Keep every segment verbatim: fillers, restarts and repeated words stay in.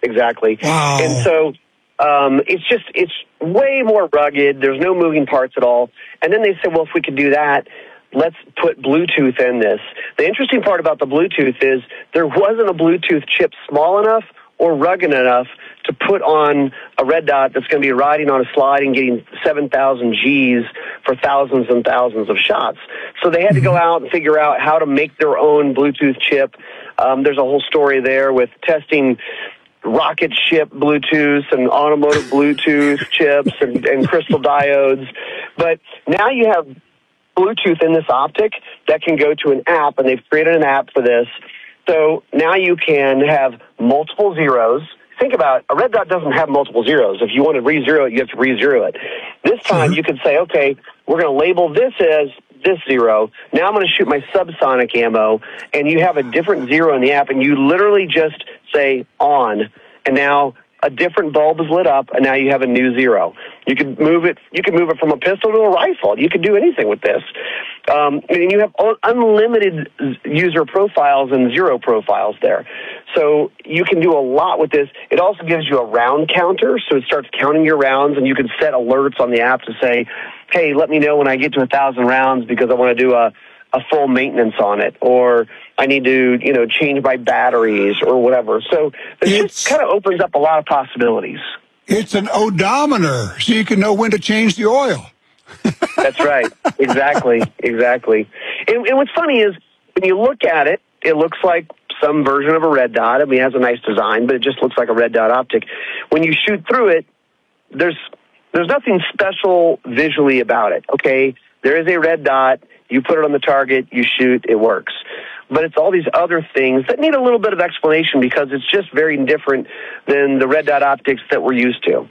exactly. Wow. And so um, it's just, it's way more rugged. There's no moving parts at all. And then they said, well, if we could do that, let's put Bluetooth in this. The interesting part about the Bluetooth is there wasn't a Bluetooth chip small enough or rugged enough to put on a red dot that's going to be riding on a slide and getting seven thousand G's for thousands and thousands of shots. So they had to go out and figure out how to make their own Bluetooth chip. Um, there's a whole story there with testing rocket ship Bluetooth and automotive Bluetooth chips and, and crystal diodes. But now you have Bluetooth in this optic that can go to an app, and they've created an app for this. So now you can have multiple zeros. Think about, a red dot doesn't have multiple zeros. If you want to re-zero it, you have to re-zero it. This time mm-hmm. you can say, okay, we're going to label this as this zero. Now I'm going to shoot my subsonic ammo, and you have a different zero in the app, and you literally just say on, and now a different bulb is lit up, and now you have a new zero. You can move it. You can move it from a pistol to a rifle. You can do anything with this, um, and you have unlimited user profiles and zero profiles there. So you can do a lot with this. It also gives you a round counter, so it starts counting your rounds, and you can set alerts on the app to say, "Hey, let me know when I get to a thousand rounds because I want to do a." a full maintenance on it, or I need to, you know, change my batteries or whatever. So it just kind of opens up a lot of possibilities. It's an odometer, so you can know when to change the oil. That's right. Exactly. Exactly. And, and what's funny is when you look at it, it looks like some version of a red dot. I mean, it has a nice design, but it just looks like a red dot optic. When you shoot through it, there's there's nothing special visually about it. Okay, there is a red dot. You put it on the target, you shoot, it works. But it's all these other things that need a little bit of explanation because it's just very different than the red dot optics that we're used to.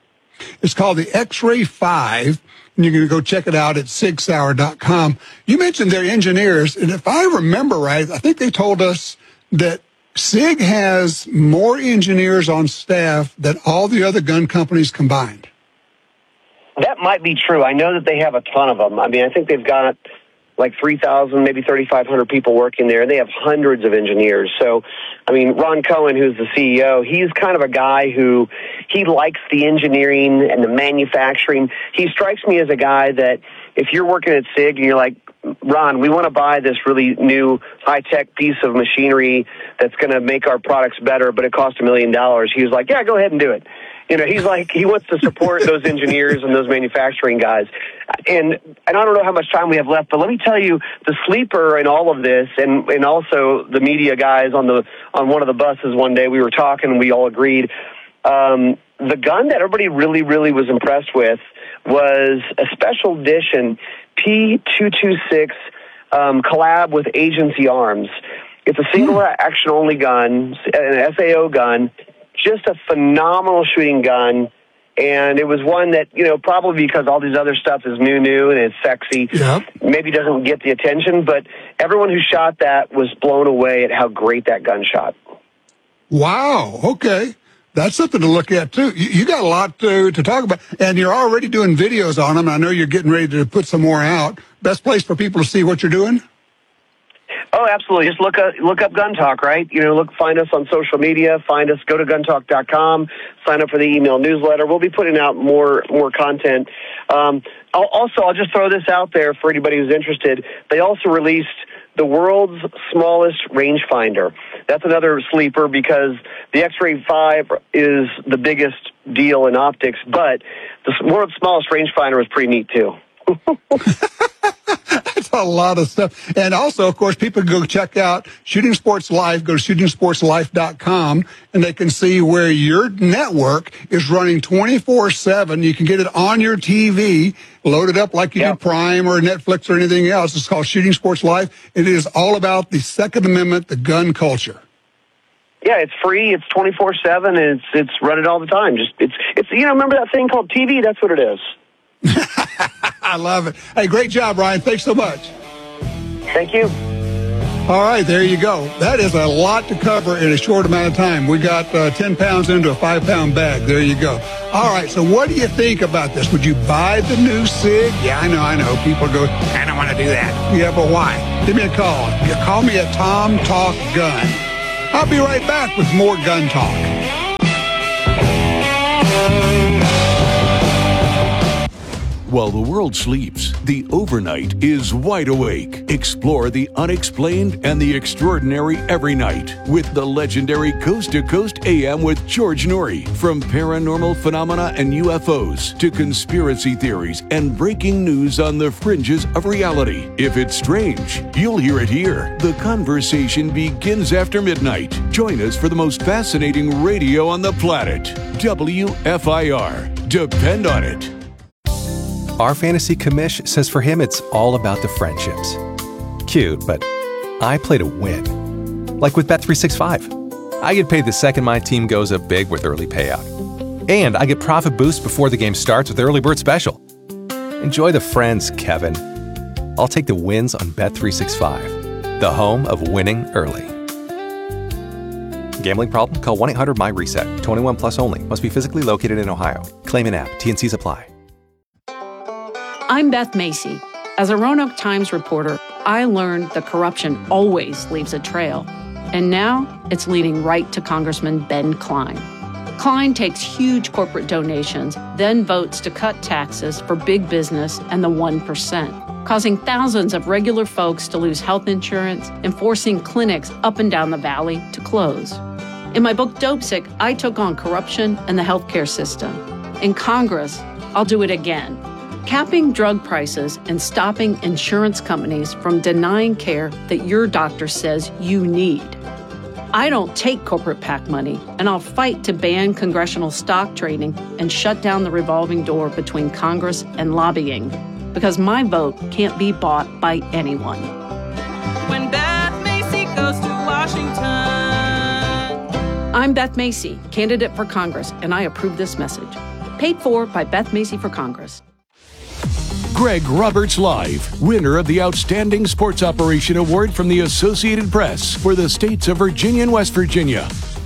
It's called the X-Ray five, and you can go check it out at sig sauer dot com. You mentioned their engineers, and if I remember right, I think they told us that SIG has more engineers on staff than all the other gun companies combined. That might be true. I know that they have a ton of them. I mean, I think they've got like three thousand, maybe thirty-five hundred people working there. They have hundreds of engineers. So, I mean, Ron Cohen, who's the C E O, he's kind of a guy who, he likes the engineering and the manufacturing. He strikes me as a guy that if you're working at SIG and you're like, Ron, we want to buy this really new high-tech piece of machinery that's going to make our products better, but it costs a million dollars. He was like, yeah, go ahead and do it. You know, he's like, he wants to support those engineers and those manufacturing guys. And, and I don't know how much time we have left, but let me tell you, the sleeper in all of this, and, and also the media guys on the on one of the buses one day, we were talking, and we all agreed, um, the gun that everybody really, really was impressed with was a special edition P two twenty-six um, collab with Agency Arms. It's a single action only gun, an S A O gun, just a phenomenal shooting gun. And it was one that, you know, probably because all these other stuff is new, new, and it's sexy, yeah. maybe doesn't get the attention, but everyone who shot that was blown away at how great that gun shot. Wow, okay. That's something to look at, too. You, you got a lot to, to talk about, and you're already doing videos on them. I know you're getting ready to put some more out. Best place for people to see what you're doing? Oh, absolutely. Just look up, look up Gun Talk, right? You know, look, find us on social media, find us, go to gun talk dot com, sign up for the email newsletter. We'll be putting out more, more content. Um, I'll, also, I'll just throw this out there for anybody who's interested. They also released the world's smallest rangefinder. That's another sleeper because the X-Ray five is the biggest deal in optics, but the world's smallest rangefinder was pretty neat too. That's a lot of stuff. And also, of course, people can go check out Shooting Sports Life. Go to shooting sports life dot com, and they can see where your network is running twenty-four seven. You can get it on your T V, load it up like you yep. do Prime or Netflix or anything else. It's called Shooting Sports Life. It is all about the Second Amendment, the gun culture. Yeah, it's free. It's twenty-four seven, and it's it's running all the time. Just it's it's you know, remember that thing called T V? That's what it is. I love it. Hey, great job, Ryan. Thanks so much. Thank you. All right, there you go. That is a lot to cover in a short amount of time. We got uh, ten pounds into a five-pound bag. There you go. All right, so what do you think about this? Would you buy the new SIG? Yeah, I know, I know. People go, I don't want to do that. Yeah, but why? Give me a call. You call me at Tom Talk Gun. I'll be right back with more Gun Talk. While the world sleeps, the overnight is wide awake. Explore the unexplained and the extraordinary every night with the legendary Coast to Coast A M with George Noory. From paranormal phenomena and U F Os to conspiracy theories and breaking news on the fringes of reality. If it's strange, you'll hear it here. The conversation begins after midnight. Join us for the most fascinating radio on the planet. W F I R. Depend on it. Our fantasy commish says for him it's all about the friendships. Cute, but I play to win. Like with Bet three sixty-five. I get paid the second my team goes up big with early payout. And I get profit boost before the game starts with Early Bird Special. Enjoy the friends, Kevin. I'll take the wins on Bet three sixty-five, the home of winning early. Gambling problem? Call one eight hundred M Y reset. twenty-one plus only. Must be physically located in Ohio. Claim in app. T and Cs apply. I'm Beth Macy. As a Roanoke Times reporter, I learned that corruption always leaves a trail. And now it's leading right to Congressman Ben Cline. Cline takes huge corporate donations, then votes to cut taxes for big business and the one percent, causing thousands of regular folks to lose health insurance and forcing clinics up and down the valley to close. In my book, Dopesick, I took on corruption and the healthcare system. In Congress, I'll do it again. Capping drug prices and stopping insurance companies from denying care that your doctor says you need. I don't take corporate PAC money, and I'll fight to ban congressional stock trading and shut down the revolving door between Congress and lobbying, because my vote can't be bought by anyone. When Beth Macy goes to Washington. I'm Beth Macy, candidate for Congress, and I approve this message. Paid for by Beth Macy for Congress. Greg Roberts Live, winner of the Outstanding Sports Operation Award from the Associated Press for the states of Virginia and West Virginia.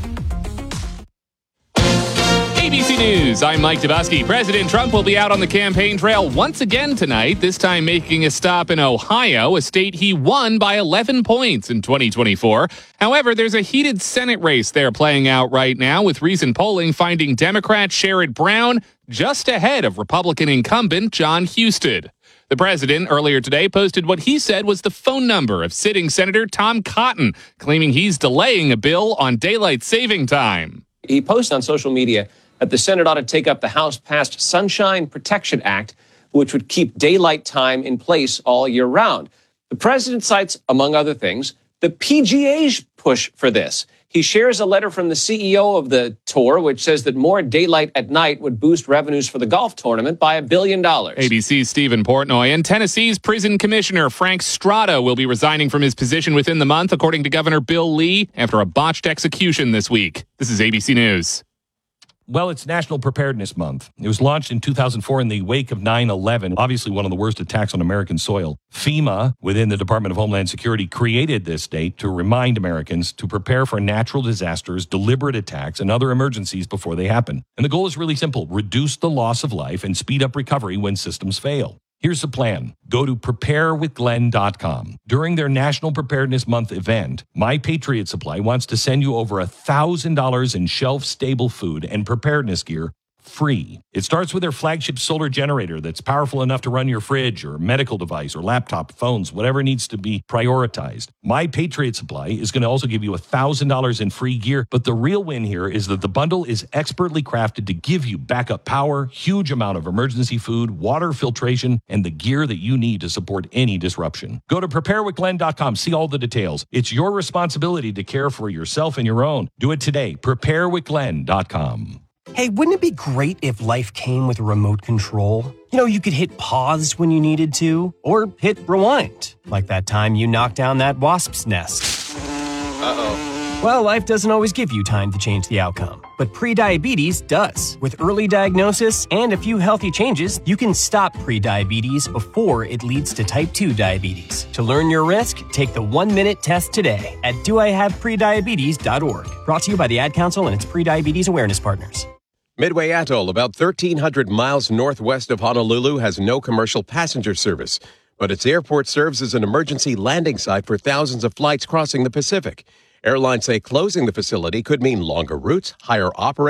A B C News, I'm Mike Dabowski. President Trump will be out on the campaign trail once again tonight, this time making a stop in Ohio, a state he won by eleven points in twenty twenty-four. However, there's a heated Senate race there playing out right now, with recent polling finding Democrat Sherrod Brown just ahead of Republican incumbent John Husted. The president earlier today posted what he said was the phone number of sitting Senator Tom Cotton, claiming he's delaying a bill on daylight saving time. He posted on social media that the Senate ought to take up the House-passed Sunshine Protection Act, which would keep daylight time in place all year round. The president cites, among other things, the P G A's push for this. He shares a letter from the C E O of the tour, which says that more daylight at night would boost revenues for the golf tournament by a billion dollars. A B C's Stephen Portnoy and Tennessee's prison commissioner Frank Strada will be resigning from his position within the month, according to Governor Bill Lee, after a botched execution this week. This is A B C News. Well, it's National Preparedness Month. It was launched in two thousand four in the wake of nine eleven, obviously one of the worst attacks on American soil. FEMA, within the Department of Homeland Security, created this date to remind Americans to prepare for natural disasters, deliberate attacks, and other emergencies before they happen. And the goal is really simple: reduce the loss of life and speed up recovery when systems fail. Here's the plan. Go to prepare with glenn dot com. During their National Preparedness Month event, My Patriot Supply wants to send you over one thousand dollars in shelf-stable food and preparedness gear free. It starts with their flagship solar generator that's powerful enough to run your fridge or medical device or laptop, phones, whatever needs to be prioritized. My Patriot Supply is going to also give you one thousand dollars in free gear, but the real win here is that the bundle is expertly crafted to give you backup power, huge amount of emergency food, water filtration, and the gear that you need to support any disruption. Go to prepare with glenn dot com. See all the details. It's your responsibility to care for yourself and your own. Do it today. prepare with glenn dot com. Hey, wouldn't it be great if life came with a remote control? You know, you could hit pause when you needed to, or hit rewind, like that time you knocked down that wasp's nest. Uh-oh. Well, life doesn't always give you time to change the outcome, but prediabetes does. With early diagnosis and a few healthy changes, you can stop prediabetes before it leads to type two diabetes. To learn your risk, take the one-minute test today at do I have prediabetes dot org. Brought to you by the Ad Council and its prediabetes awareness partners. Midway Atoll, about thirteen hundred miles northwest of Honolulu, has no commercial passenger service, but its airport serves as an emergency landing site for thousands of flights crossing the Pacific. Airlines say closing the facility could mean longer routes, higher operating